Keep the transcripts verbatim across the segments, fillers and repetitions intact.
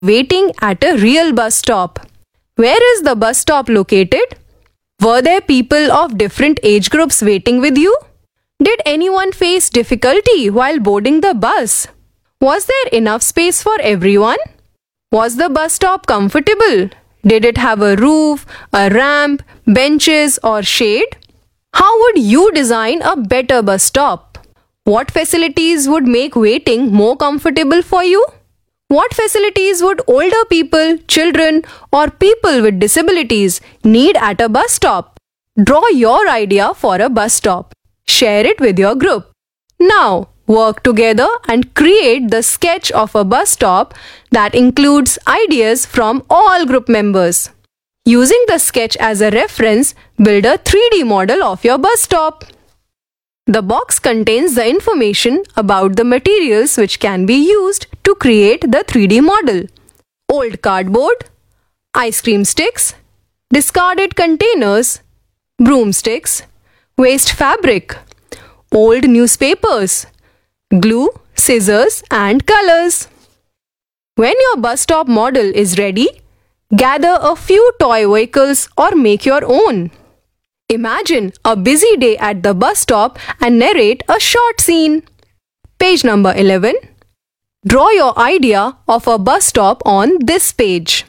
waiting at a real bus stop. Where is the bus stop located? Were there people of different age groups waiting with you? Did anyone face difficulty while boarding the bus? Was there enough space for everyone? Was the bus stop comfortable? Did it have a roof, a ramp, benches, or shade? How would you design a better bus stop? What facilities would make waiting more comfortable for you? What facilities would older people, children, or people with disabilities need at a bus stop? Draw your idea for a bus stop. Share it with your group. Now, work together and create the sketch of a bus stop that includes ideas from all group members. Using the sketch as a reference, build a three D model of your bus stop. The box contains the information about the materials which can be used to create the three D model. Old cardboard, ice cream sticks, discarded containers, broomsticks, waste fabric, old newspapers, glue, scissors, and colors. When your bus stop model is ready, gather a few toy vehicles or make your own. Imagine a busy day at the bus stop and narrate a short scene. Page number eleven. Draw your idea of a bus stop on this page.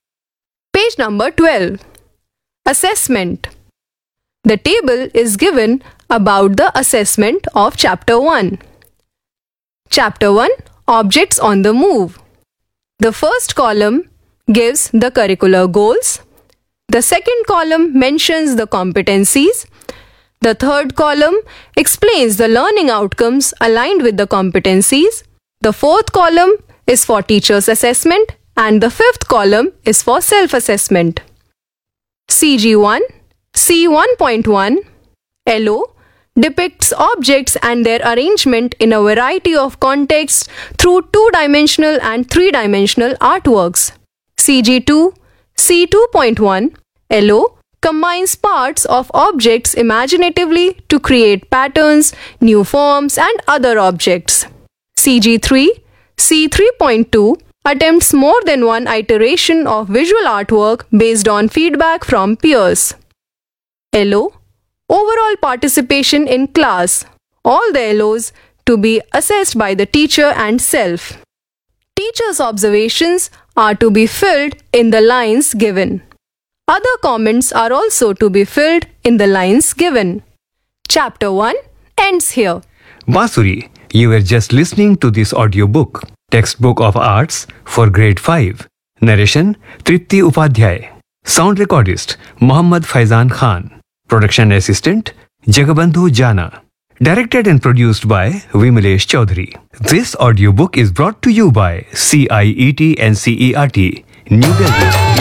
Page number twelve. Assessment. The table is given about the assessment of Chapter one. Chapter one. Objects on the move. The first column gives the curricular goals. The second column mentions the competencies. The third column explains the learning outcomes aligned with the competencies. The fourth column is for teacher's assessment and the fifth column is for self-assessment. C G one, C one point one, L O depicts objects and their arrangement in a variety of contexts through two-dimensional and three-dimensional artworks. C G two, C two point one, L O combines parts of objects imaginatively to create patterns, new forms, and other objects. C G three, C three point two attempts more than one iteration of visual artwork based on feedback from peers. L O overall participation in class. All the L Os to be assessed by the teacher and self. Teacher's observations are to be filled in the lines given. Other comments are also to be filled in the lines given. Chapter one ends here. Basuri, you were just listening to this audiobook, Textbook of Arts for Grade five. Narration, Tripti Upadhyay. Sound recordist, Muhammad Faizan Khan. Production assistant, Jagabandhu Jana. Directed and produced by Vimalesh Chaudhary. This audiobook is brought to you by C I E T N C E R T, New Delhi.